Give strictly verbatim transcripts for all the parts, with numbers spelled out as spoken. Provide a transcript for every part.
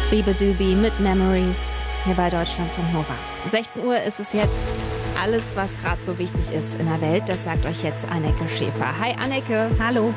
Bibi mit Memories hier bei Deutschlandfunk Nova. sechzehn Uhr ist es jetzt. Alles, was gerade so wichtig ist in der Welt, das sagt euch jetzt Anneke Schäfer. Hi Anneke. Hallo.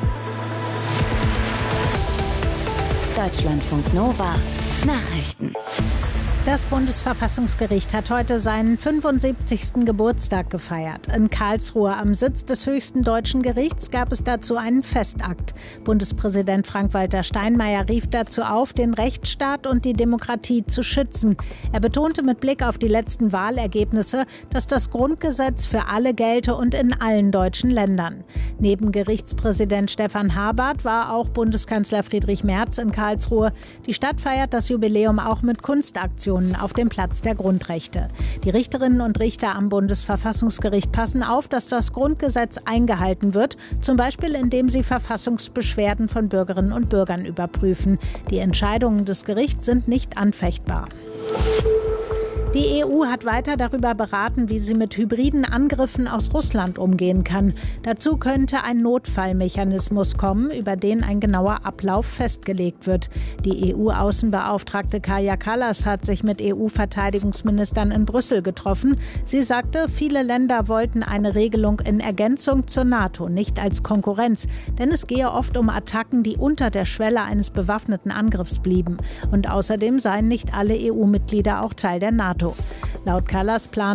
Deutschlandfunk Nova Nachrichten. Das Bundesverfassungsgericht hat heute seinen fünfundsiebzigsten Geburtstag gefeiert. In Karlsruhe am Sitz des höchsten deutschen Gerichts gab es dazu einen Festakt. Bundespräsident Frank-Walter Steinmeier rief dazu auf, den Rechtsstaat und die Demokratie zu schützen. Er betonte mit Blick auf die letzten Wahlergebnisse, dass das Grundgesetz für alle gelte und in allen deutschen Ländern. Neben Gerichtspräsident Stefan Habart war auch Bundeskanzler Friedrich Merz in Karlsruhe. Die Stadt feiert das Jubiläum auch mit Kunstaktionen auf dem Platz der Grundrechte. Die Richterinnen und Richter am Bundesverfassungsgericht passen auf, dass das Grundgesetz eingehalten wird, zum Beispiel indem sie Verfassungsbeschwerden von Bürgerinnen und Bürgern überprüfen. Die Entscheidungen des Gerichts sind nicht anfechtbar. Die E U hat weiter darüber beraten, wie sie mit hybriden Angriffen aus Russland umgehen kann. Dazu könnte ein Notfallmechanismus kommen, über den ein genauer Ablauf festgelegt wird. Die E U-Außenbeauftragte Kaja Kallas hat sich mit E U-Verteidigungsministern in Brüssel getroffen. Sie sagte, viele Länder wollten eine Regelung in Ergänzung zur NATO, nicht als Konkurrenz. Denn es gehe oft um Attacken, die unter der Schwelle eines bewaffneten Angriffs blieben. Und außerdem seien nicht alle E U-Mitglieder auch Teil der NATO. Laut Kallas Plan